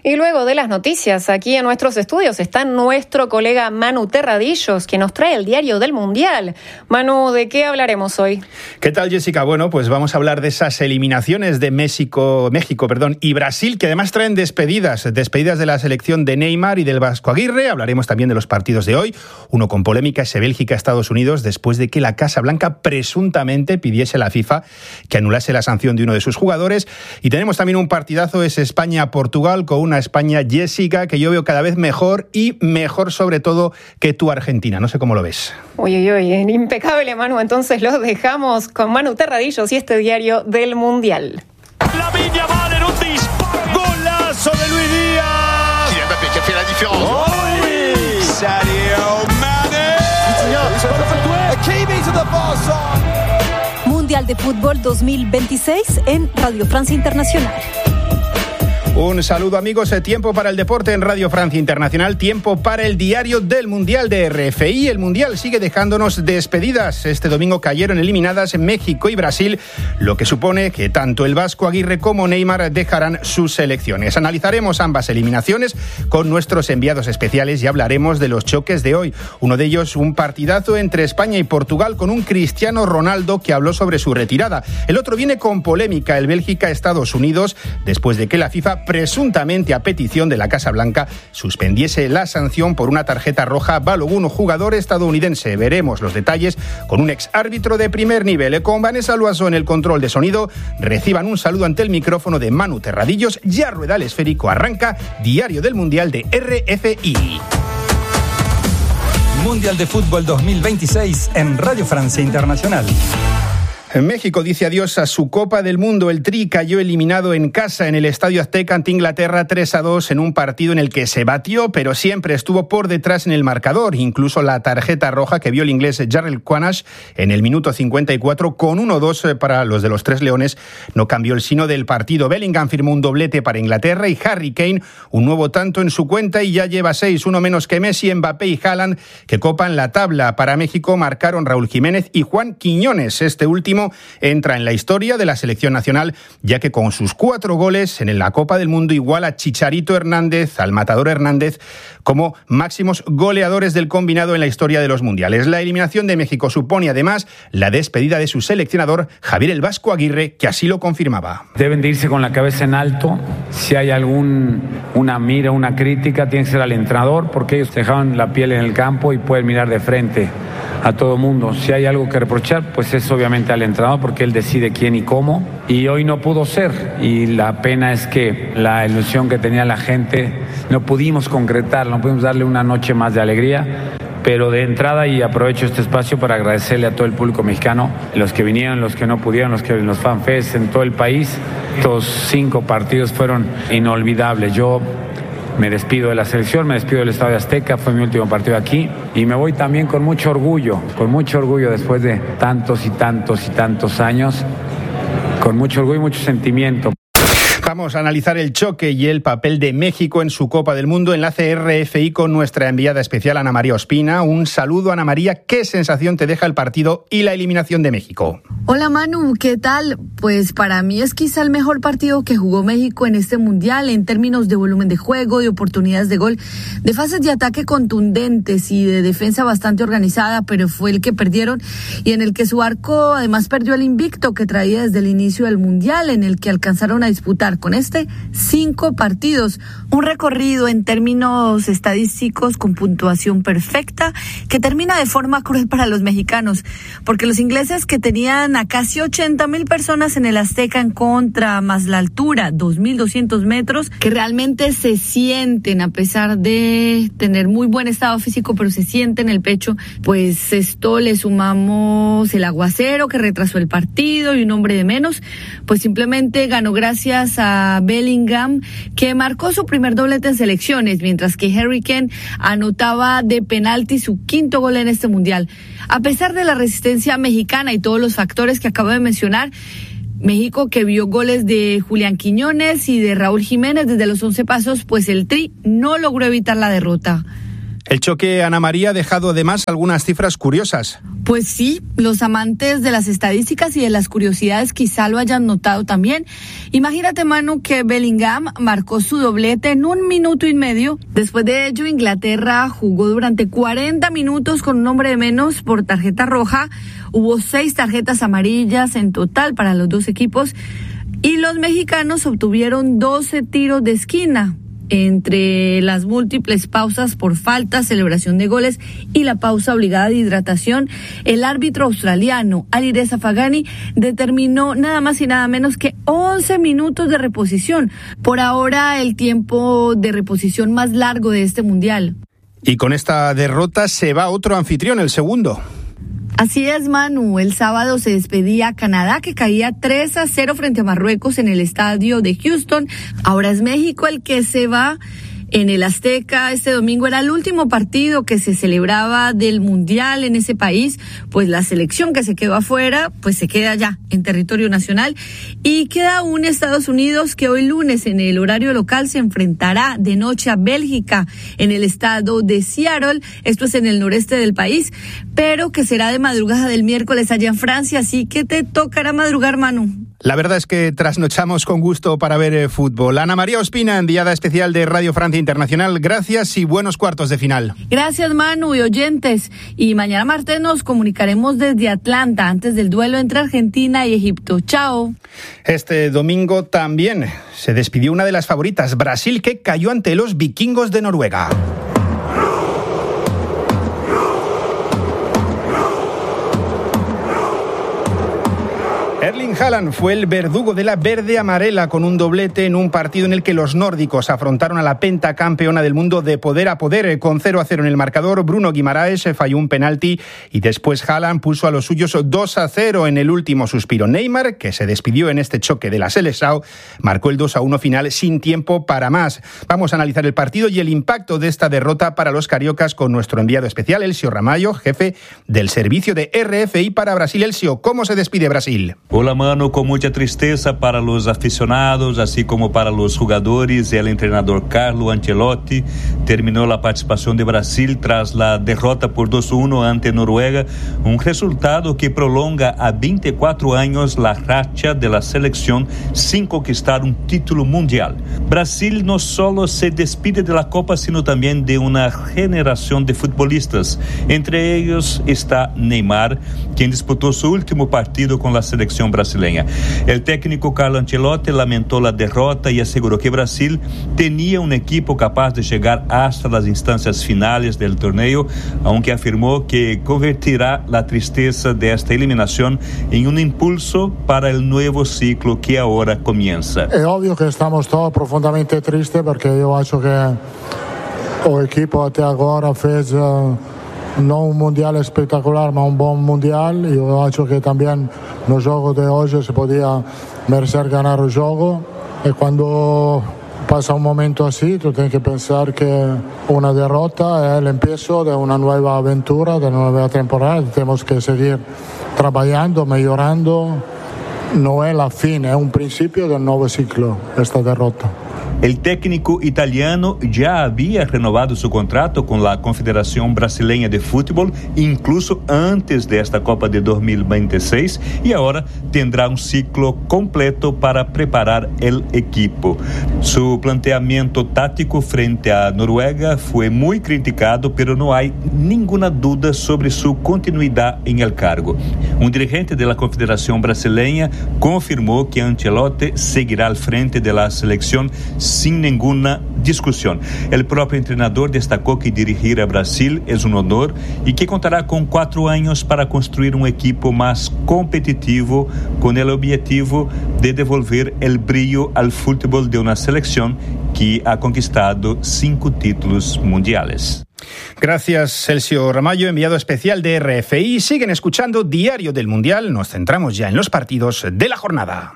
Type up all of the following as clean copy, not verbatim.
Y luego de las noticias, aquí en nuestros estudios está nuestro colega Manu Terradillos, que nos trae el diario del Mundial. Manu, ¿de qué hablaremos hoy? ¿Qué tal, Jessica? Bueno, pues vamos a hablar de esas eliminaciones de México y Brasil, que además traen despedidas de la selección de Neymar y del Vasco Aguirre. Hablaremos también de los partidos de hoy, uno con polémica, ese Bélgica-Estados Unidos, después de que la Casa Blanca presuntamente pidiese a la FIFA que anulase la sanción de uno de sus jugadores. Y tenemos también un partidazo, es España-Portugal, con una España, Jessica, que yo veo cada vez mejor y mejor sobre todo que tu Argentina. No sé cómo lo ves. Uy, impecable, Manu. Entonces los dejamos con Manu Terradillos y este diario del Mundial. Lamine Yamal en un disparo, golazo de Luis Díaz. Kylian Mbappé qui a fait la différence. Oh oui, Sadio Mané. Hakimi to the far side. Mundial de Fútbol 2026 en Radio Francia Internacional. Un saludo, amigos. Tiempo para el deporte en Radio Francia Internacional. Tiempo para el diario del Mundial de RFI. El Mundial sigue dejándonos despedidas. Este domingo cayeron eliminadas México y Brasil, lo que supone que tanto el Vasco Aguirre como Neymar dejarán sus selecciones. Analizaremos ambas eliminaciones con nuestros enviados especiales y hablaremos de los choques de hoy. Uno de ellos, un partidazo entre España y Portugal con un Cristiano Ronaldo que habló sobre su retirada. El otro viene con polémica, el Bélgica-Estados Unidos, después de que la FIFA presuntamente a petición de la Casa Blanca suspendiese la sanción por una tarjeta roja a Balogun, jugador estadounidense. Veremos los detalles con un ex árbitro de primer nivel. Con Vanessa Loazo en el control de sonido, reciban un saludo ante el micrófono de Manu Terradillos. Ya rueda el esférico, arranca Diario del Mundial de RFI. Mundial de Fútbol 2026 en Radio Francia Internacional. México dice adiós a su Copa del Mundo. El Tri cayó eliminado en casa en el Estadio Azteca ante Inglaterra 3-2 en un partido en el que se batió, pero siempre estuvo por detrás en el marcador. Incluso la tarjeta roja que vio el inglés Jarrell Quanash en el minuto 54 con 1-2 para los de los Tres Leones no cambió el sino del partido. Bellingham firmó un doblete para Inglaterra y Harry Kane un nuevo tanto en su cuenta y ya lleva 6, uno menos que Messi, Mbappé y Haaland, que copan la tabla. Para México marcaron Raúl Jiménez y Juan Quiñones. Este último entra en la historia de la selección nacional, ya que con sus 4 goles en la Copa del Mundo iguala a Chicharito Hernández, al Matador Hernández, como máximos goleadores del combinado en la historia de los mundiales. La eliminación de México supone además la despedida de su seleccionador, Javier el Vasco Aguirre, que así lo confirmaba. Deben de irse con la cabeza en alto. Si hay una mira, una crítica, tiene que ser al entrenador, porque ellos dejaban la piel en el campo y pueden mirar de frente a todo mundo. Si hay algo que reprochar, pues es obviamente al entrenador, porque él decide quién y cómo, y hoy no pudo ser, y la pena es que la ilusión que tenía la gente no pudimos concretar, no pudimos darle una noche más de alegría. Pero de entrada, y aprovecho este espacio para agradecerle a todo el público mexicano, los que vinieron, los que no pudieron, los fanfests en todo el país. Estos 5 partidos fueron inolvidables. Yo me despido de la selección, me despido del Estadio Azteca, fue mi último partido aquí y me voy también con mucho orgullo después de tantos y tantos y tantos años, con mucho orgullo y mucho sentimiento. Vamos a analizar el choque y el papel de México en su Copa del Mundo. Enlace RFI con nuestra enviada especial Ana María Ospina. Un saludo, Ana María. ¿Qué sensación te deja el partido y la eliminación de México? Hola Manu, ¿qué tal? Pues para mí es quizá el mejor partido que jugó México en este Mundial en términos de volumen de juego, de oportunidades de gol, de fases de ataque contundentes y de defensa bastante organizada, pero fue el que perdieron y en el que su arco además perdió el invicto que traía desde el inicio del Mundial, en el que alcanzaron a disputar con 5 partidos, un recorrido en términos estadísticos con puntuación perfecta que termina de forma cruel para los mexicanos, porque los ingleses, que tenían a casi 80,000 personas en el Azteca en contra, más la altura, 2,200 metros, que realmente se sienten, a pesar de tener muy buen estado físico, pero se siente en el pecho, pues esto le sumamos el aguacero que retrasó el partido y un hombre de menos, pues simplemente ganó gracias a Bellingham, que marcó su primer doblete en selecciones, mientras que Harry Kane anotaba de penalti su 5º gol en este Mundial. A pesar de la resistencia mexicana y todos los factores que acabo de mencionar, México, que vio goles de Julián Quiñones y de Raúl Jiménez desde los 11 pasos, pues el Tri no logró evitar la derrota. El choque, Ana María, ha dejado además algunas cifras curiosas. Pues sí, los amantes de las estadísticas y de las curiosidades quizá lo hayan notado también. Imagínate, Manu, que Bellingham marcó su doblete en 1 minuto y medio. Después de ello, Inglaterra jugó durante 40 minutos con un hombre de menos por tarjeta roja. Hubo 6 tarjetas amarillas en total para los dos equipos. Y los mexicanos obtuvieron 12 tiros de esquina. Entre las múltiples pausas por falta, celebración de goles y la pausa obligada de hidratación, el árbitro australiano Alireza Fagani determinó nada más y nada menos que 11 minutos de reposición. Por ahora, el tiempo de reposición más largo de este mundial. Y con esta derrota se va otro anfitrión, el segundo. Así es, Manu. El sábado se despedía Canadá, que caía 3-0 frente a Marruecos en el estadio de Houston. Ahora es México el que se va en el Azteca. Este domingo era el último partido que se celebraba del Mundial en ese país. Pues la selección que se quedó afuera, pues se queda ya en territorio nacional. Y queda aún Estados Unidos, que hoy lunes en el horario local se enfrentará de noche a Bélgica en el estado de Seattle. Esto es en el noreste del país, pero que será de madrugada del miércoles allá en Francia. Así que te tocará madrugar, Manu. La verdad es que trasnochamos con gusto para ver fútbol. Ana María Ospina, enviada especial de Radio Francia Internacional, gracias y buenos cuartos de final. Gracias, Manu y oyentes. Y mañana martes nos comunicaremos desde Atlanta antes del duelo entre Argentina y Egipto. Chao. Este domingo también se despidió una de las favoritas, Brasil, que cayó ante los vikingos de Noruega. Erling Haaland fue el verdugo de la verde-amarela con un doblete en un partido en el que los nórdicos afrontaron a la pentacampeona del mundo de poder a poder. Con 0-0 en el marcador, Bruno Guimaraes falló un penalti y después Haaland puso a los suyos 2-0 en el último suspiro. Neymar, que se despidió en este choque de la Seleção, marcó el 2-1 final sin tiempo para más. Vamos a analizar el partido y el impacto de esta derrota para los cariocas con nuestro enviado especial, Elcio Ramallo, jefe del servicio de RFI para Brasil. Elcio, ¿cómo se despide Brasil? Hola, mano, con mucha tristeza para los aficionados, así como para los jugadores. El entrenador Carlo Ancelotti terminó la participación de Brasil tras la derrota por 2-1 ante Noruega, un resultado que prolonga a 24 años la racha de la selección sin conquistar un título mundial. Brasil no solo se despide de la Copa, sino también de una generación de futbolistas. Entre ellos está Neymar, quien disputó su último partido con la selección brasileña. El técnico Carlo Ancelotti lamentó la derrota y aseguró que Brasil tenía un equipo capaz de llegar hasta las instancias finales del torneo, aunque afirmó que convertirá la tristeza de esta eliminación en un impulso para el nuevo ciclo que ahora comienza. Es obvio que estamos todos profundamente tristes porque yo acho que el equipo hasta ahora fez no un mundial espectacular, mas un buen mundial. Yo acho que también no juego de hoy se podía merecer ganar el juego. Y cuando pasa un momento así, tú tienes que pensar que una derrota es el empiezo de una nueva aventura, de una nueva temporada. Tenemos que seguir trabajando, mejorando. No es la fin, es un principio del nuevo ciclo, esta derrota. El técnico italiano ya había renovado su contrato con la Confederación Brasileña de Fútbol, incluso antes de esta Copa de 2026, y ahora tendrá un ciclo completo para preparar el equipo. Su planteamiento táctico frente a Noruega fue muy criticado, pero no hay ninguna duda sobre su continuidad en el cargo. Un dirigente de la Confederación Brasileña confirmó que Ancelotti seguirá al frente de la selección sin ninguna discusión. El propio entrenador destacó que dirigir a Brasil es un honor y que contará con 4 años para construir un equipo más competitivo con el objetivo de devolver el brillo al fútbol de una selección que ha conquistado 5 títulos mundiales. Gracias, Elcio Ramallo, enviado especial de RFI. Siguen escuchando Diario del Mundial. Nos centramos ya en los partidos de la jornada.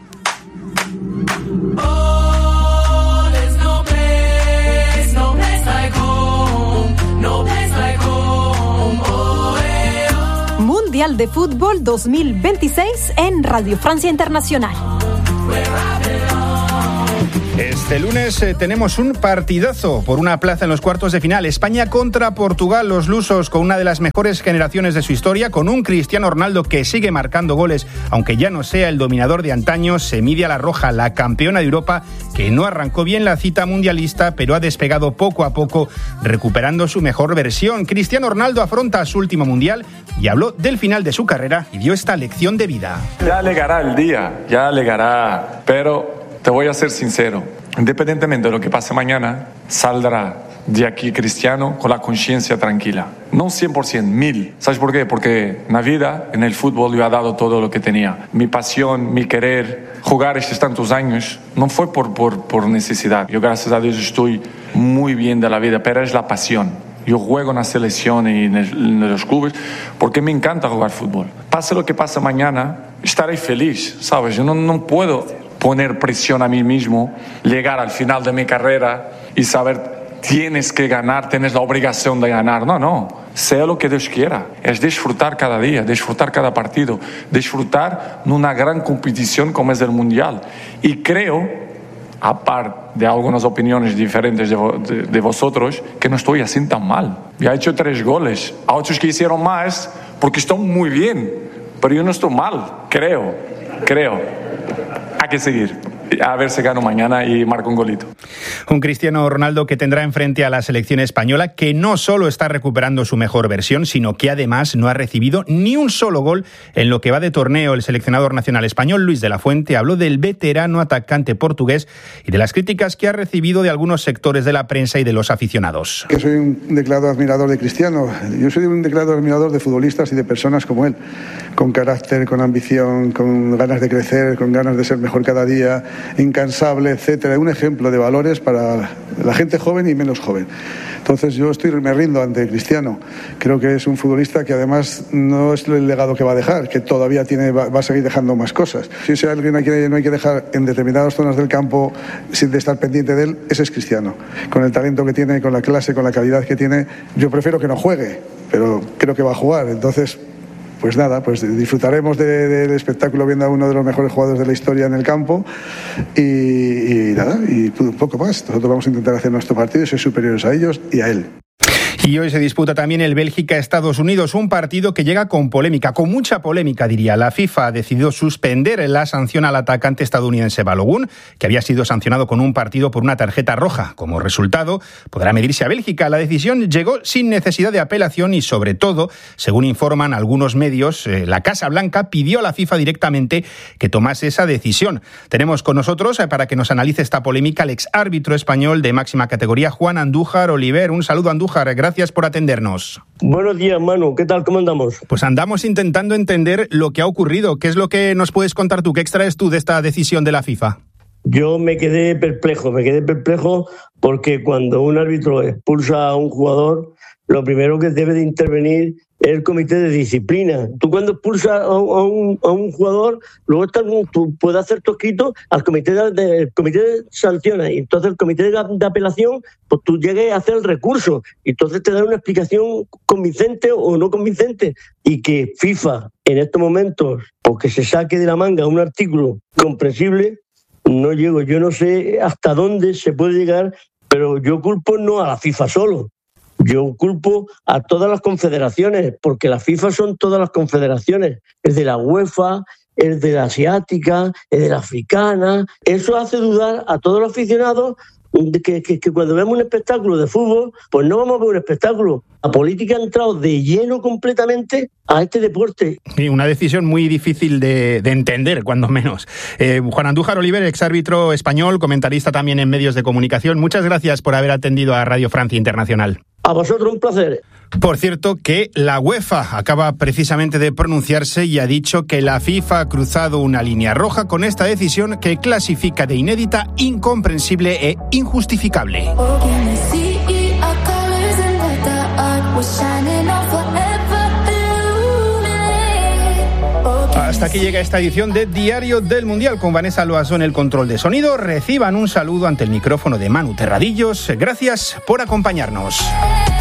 Mundial de Fútbol 2026 en Radio Francia Internacional. Es Este lunes tenemos un partidazo por una plaza en los cuartos de final. España contra Portugal, los lusos con una de las mejores generaciones de su historia, con un Cristiano Ronaldo que sigue marcando goles, aunque ya no sea el dominador de antaño. Se mide a la roja, la campeona de Europa, que no arrancó bien la cita mundialista, pero ha despegado poco a poco, recuperando su mejor versión. Cristiano Ronaldo afronta su último mundial y habló del final de su carrera y dio esta lección de vida. Ya llegará el día, ya llegará, pero te voy a ser sincero, independientemente de lo que pase mañana, saldrá de aquí Cristiano con la conciencia tranquila. No 100%, 1000%. ¿Sabes por qué? Porque en la vida, en el fútbol, yo he dado todo lo que tenía. Mi pasión, mi querer, jugar estos tantos años, no fue por necesidad. Yo, gracias a Dios, estoy muy bien de la vida, pero es la pasión. Yo juego en la selección y en los clubes porque me encanta jugar fútbol. Pase lo que pase mañana, estaré feliz, ¿sabes? Yo no puedo poner presión a mí mismo, llegar al final de mi carrera y saber tienes que ganar, tienes la obligación de ganar. No, sea lo que Dios quiera. Es disfrutar cada día, disfrutar cada partido, disfrutar en una gran competición como es el Mundial. Y creo, aparte de algunas opiniones diferentes de vosotros, que no estoy así tan mal. Ya he hecho 3 goles, a otros que hicieron más porque están muy bien, pero yo no estoy mal, creo. Hay que seguir. A ver si gano mañana y marco un golito. Un Cristiano Ronaldo que tendrá enfrente a la selección española, que no solo está recuperando su mejor versión, sino que además no ha recibido ni un solo gol en lo que va de torneo. El seleccionador nacional español, Luis de la Fuente, habló del veterano atacante portugués y de las críticas que ha recibido de algunos sectores de la prensa y de los aficionados. Que soy un declarado admirador de Cristiano. Yo soy un declarado admirador de futbolistas y de personas como él, con carácter, con ambición, con ganas de crecer, con ganas de ser mejor cada día, incansable, etcétera. Un ejemplo de valores para la gente joven y menos joven. Entonces yo me rindo ante Cristiano. Creo que es un futbolista que además no es el legado que va a dejar, que todavía va a seguir dejando más cosas. Si es alguien a quien no hay que dejar en determinadas zonas del campo sin estar pendiente de él, ese es Cristiano. Con el talento que tiene, con la clase, con la calidad que tiene, yo prefiero que no juegue, pero creo que va a jugar. Entonces, pues nada, pues disfrutaremos del espectáculo viendo a uno de los mejores jugadores de la historia en el campo y nada, y un poco más. Nosotros vamos a intentar hacer nuestro partido y ser superiores a ellos y a él. Y hoy se disputa también el Bélgica-Estados Unidos, un partido que llega con polémica, con mucha polémica diría. La FIFA ha decidido suspender la sanción al atacante estadounidense Balogun, que había sido sancionado con un partido por una tarjeta roja. Como resultado, podrá medirse a Bélgica. La decisión llegó sin necesidad de apelación y, sobre todo, según informan algunos medios, la Casa Blanca pidió a la FIFA directamente que tomase esa decisión. Tenemos con nosotros, para que nos analice esta polémica, al exárbitro español de máxima categoría, Juan Andújar Oliver. Un saludo, Andújar. Gracias por atendernos. Buenos días, Manu. ¿Qué tal? ¿Cómo andamos? Pues andamos intentando entender lo que ha ocurrido. ¿Qué es lo que nos puedes contar tú? ¿Qué extraes tú de esta decisión de la FIFA? Yo me quedé perplejo porque cuando un árbitro expulsa a un jugador, lo primero que debe de intervenir es el comité de disciplina. Tú cuando expulsas a un jugador, luego tú puedes hacer tosquito al comité de sanciones, y entonces el comité de apelación, pues tú llegues a hacer el recurso, y entonces te dan una explicación convincente o no convincente, y que FIFA en estos momentos, porque se saque de la manga un artículo comprensible, yo no sé hasta dónde se puede llegar, pero yo culpo no a la FIFA solo. Yo culpo a todas las confederaciones, porque la FIFA son todas las confederaciones. Es de la UEFA, es de la asiática, es de la africana. Eso hace dudar a todos los aficionados que cuando vemos un espectáculo de fútbol, pues no vamos a ver un espectáculo. La política ha entrado de lleno completamente a este deporte. Sí, una decisión muy difícil de entender, cuando menos. Juan Andújar Oliver, exárbitro español, comentarista también en medios de comunicación. Muchas gracias por haber atendido a Radio Francia Internacional. A vosotros, un placer. Por cierto, que la UEFA acaba precisamente de pronunciarse y ha dicho que la FIFA ha cruzado una línea roja con esta decisión que clasifica de inédita, incomprensible e injustificable. Hasta aquí llega esta edición de Diario del Mundial con Vanessa Loazón en el control de sonido. Reciban un saludo ante el micrófono de Manu Terradillos. Gracias por acompañarnos.